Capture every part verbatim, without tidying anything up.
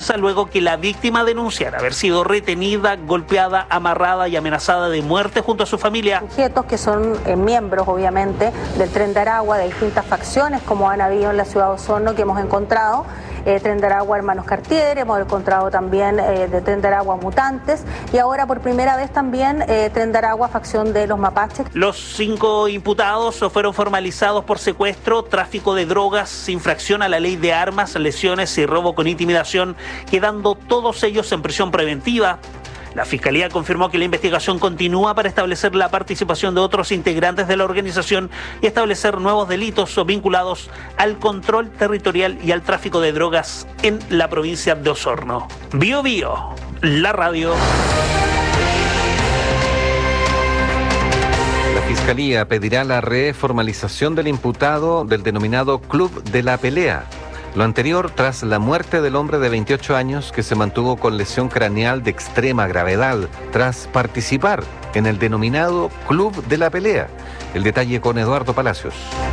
defensa luego que la víctima denunciara haber sido retenida, golpeada, amarrada y amenazada de muerte junto a su familia. Sujetos que son eh, miembros, obviamente, del Tren de Aragua, de distintas facciones, como han habido en la ciudad de Osorno, que hemos encontrado. Eh, Tren de Aragua Hermanos Cartier, hemos encontrado también eh, de Tren de Aragua Mutantes y ahora por primera vez también eh, Tren de Aragua facción de los mapaches. Los cinco imputados fueron formalizados por secuestro, tráfico de drogas, infracción a la ley de armas, lesiones y robo con intimidación, quedando todos ellos en prisión preventiva. La Fiscalía confirmó que la investigación continúa para establecer la participación de otros integrantes de la organización y establecer nuevos delitos vinculados al control territorial y al tráfico de drogas en la provincia de Osorno. Bio Bio, la radio. La Fiscalía pedirá la reformalización del imputado del denominado Club de la Pelea. Lo anterior tras la muerte del hombre de veintiocho años que se mantuvo con lesión craneal de extrema gravedad tras participar en el denominado Club de la Pelea. El detalle con Eduardo Palacios.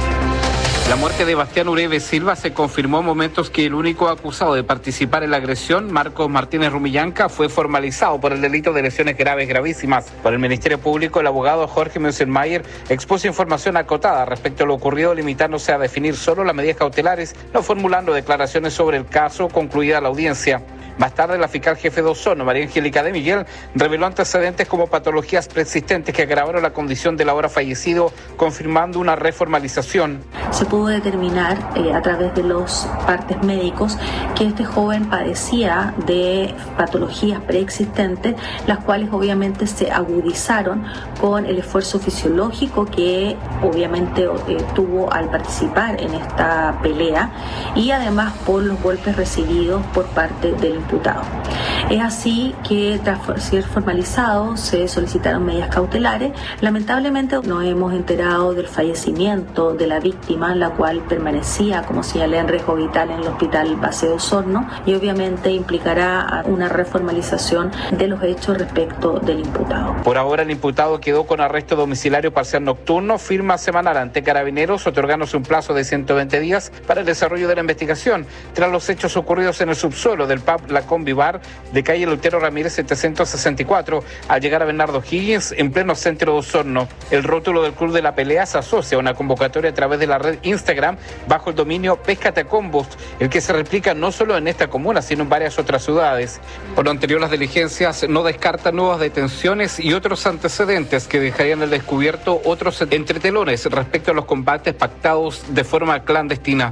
La muerte de Bastián Urebe Silva se confirmó en momentos que el único acusado de participar en la agresión, Marcos Martínez Rumillanca, fue formalizado por el delito de lesiones graves gravísimas. Por el Ministerio Público, el abogado Jorge Meusenmayer expuso información acotada respecto a lo ocurrido, limitándose a definir solo las medidas cautelares, no formulando declaraciones sobre el caso, concluida la audiencia. Más tarde, la fiscal jefe de Osorno, María Angélica de Miguel, reveló antecedentes como patologías preexistentes que agravaron la condición del ahora fallecido, confirmando una reformalización. Se pudo determinar eh, a través de los partes médicos que este joven padecía de patologías preexistentes, las cuales obviamente se agudizaron con el esfuerzo fisiológico que obviamente eh, tuvo al participar en esta pelea y además por los golpes recibidos por parte del imputado. Es así que tras ser formalizado se solicitaron medidas cautelares. Lamentablemente no hemos enterado del fallecimiento de la víctima, la cual permanecía, como señalé, en riesgo vital en el hospital base de Osorno y obviamente implicará una reformalización de los hechos respecto del imputado. Por ahora el imputado quedó con arresto domiciliario parcial nocturno, firma semanal ante Carabineros, otorgándose un plazo de ciento veinte días para el desarrollo de la investigación, tras los hechos ocurridos en el subsuelo del pub La Combi Bar de calle Lutero Ramírez setecientos sesenta y cuatro, al llegar a Bernardo Higgins en pleno centro de Osorno. El rótulo del Club de la Pelea se asocia a una convocatoria a través de la red Instagram bajo el dominio Péscate a Combos, el que se replica no solo en esta comuna, sino en varias otras ciudades. Por lo anterior, las diligencias no descartan nuevas detenciones y otros antecedentes que dejarían al descubierto otros entretelones respecto a los combates pactados de forma clandestina.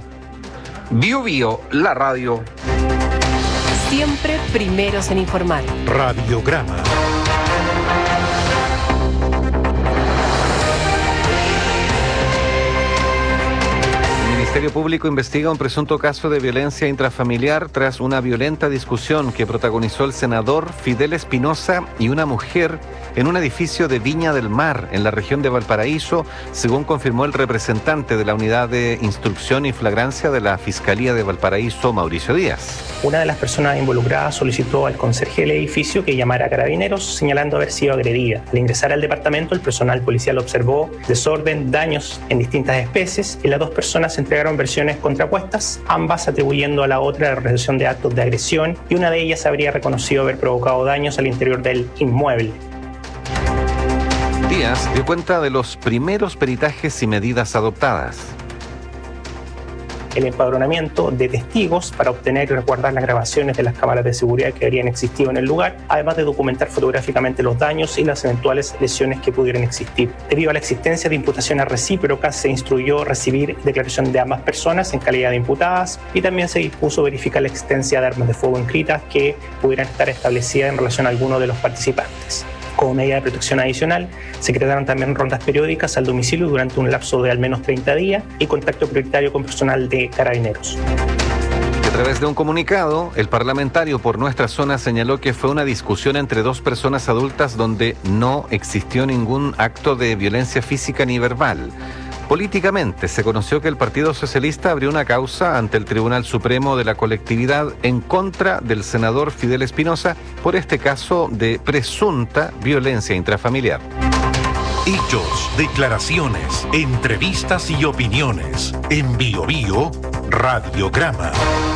Bio Bio, la radio. Siempre primeros en informar. Radiograma. El Ministerio Público investiga un presunto caso de violencia intrafamiliar tras una violenta discusión que protagonizó el senador Fidel Espinosa y una mujer en un edificio de Viña del Mar, en la región de Valparaíso, según confirmó el representante de la Unidad de Instrucción y Flagrancia de la Fiscalía de Valparaíso, Mauricio Díaz. Una de las personas involucradas solicitó al conserje del edificio que llamara a Carabineros, señalando haber sido agredida. Al ingresar al departamento, el personal policial observó desorden, daños en distintas especies y las dos personas entregaron versiones contrapuestas, ambas atribuyendo a la otra la realización de actos de agresión y una de ellas habría reconocido haber provocado daños al interior del inmueble. Díaz dio cuenta de los primeros peritajes y medidas adoptadas. El empadronamiento de testigos para obtener y resguardar las grabaciones de las cámaras de seguridad que habrían existido en el lugar, además de documentar fotográficamente los daños y las eventuales lesiones que pudieran existir. Debido a la existencia de imputaciones recíprocas, se instruyó recibir declaración de ambas personas en calidad de imputadas y también se dispuso verificar la existencia de armas de fuego inscritas que pudieran estar establecidas en relación a alguno de los participantes. Como medida de protección adicional, se crearon también rondas periódicas al domicilio durante un lapso de al menos treinta días y contacto prioritario con personal de Carabineros. A través de un comunicado, el parlamentario por nuestra zona señaló que fue una discusión entre dos personas adultas donde no existió ningún acto de violencia física ni verbal. Políticamente, se conoció que el Partido Socialista abrió una causa ante el Tribunal Supremo de la Colectividad en contra del senador Fidel Espinosa por este caso de presunta violencia intrafamiliar. Hechos, declaraciones, entrevistas y opiniones. En Bio Bio, Radiograma.